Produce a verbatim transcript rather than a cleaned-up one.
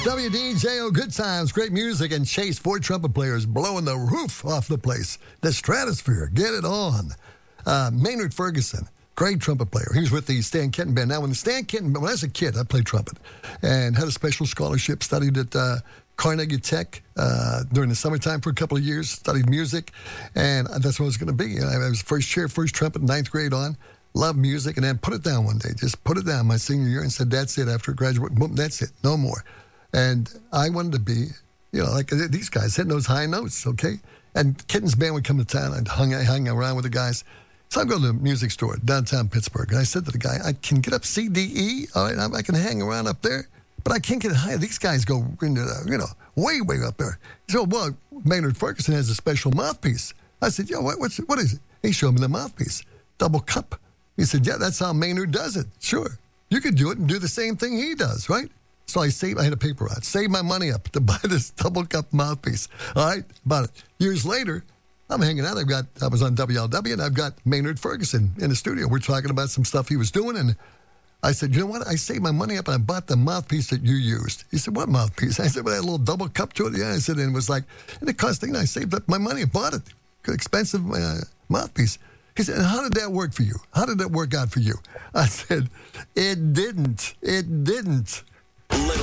W D J O, good times, great music, and Chase, four trumpet players blowing the roof off the place. The stratosphere, get it on. Uh, Maynard Ferguson, great trumpet player. He was with the Stan Kenton Band. Now, when the Stan Kenton, when I was a kid, I played trumpet and had a special scholarship, studied at uh, Carnegie Tech uh, during the summertime for a couple of years, studied music, and that's what I was going to be. I was first chair, first trumpet, ninth grade on. Loved music, and then put it down one day. Just put it down my senior year and said, that's it. After graduate, boom, that's it. No more. And I wanted to be, you know, like these guys, hitting those high notes, okay? And Kenton's band would come to town. I'd hung, I hung around with the guys. So I'd go to the music store downtown Pittsburgh, and I said to the guy, I can get up C, D, E, all right? I can hang around up there, but I can't get high. These guys go into the, you know, way, way up there. He said, well, Maynard Ferguson has a special mouthpiece. I said, yo, what, what's, what is it? He showed me the mouthpiece, double cup. He said, yeah, that's how Maynard does it. Sure. You could do it and do the same thing he does, right? So I saved, I had a paper route, saved my money up to buy this double cup mouthpiece. All right? About years later, I'm hanging out. I've got, I was on W L W, and I've got Maynard Ferguson in the studio. We're talking about some stuff he was doing, and I said, you know what? I saved my money up, and I bought the mouthpiece that you used. He said, what mouthpiece? I said, well, that little double cup to it. Yeah, I said, and it was like, and it cost, you know, I saved up my money and bought it. Expensive uh, mouthpiece. He said, how did that work for you? How did that work out for you? I said, it didn't. It didn't. Little